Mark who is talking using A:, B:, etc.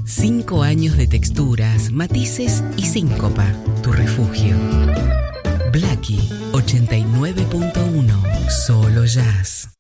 A: 5 años de texturas, matices y síncopa. Tu refugio. Blackie 89.1. Solo jazz.